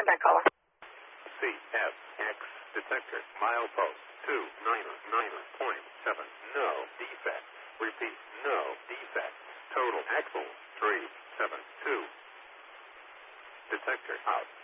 Standing by, caller. CFX detector, milepost 299.7. No defect. Repeat, no defect. Total axle 372. Detector out.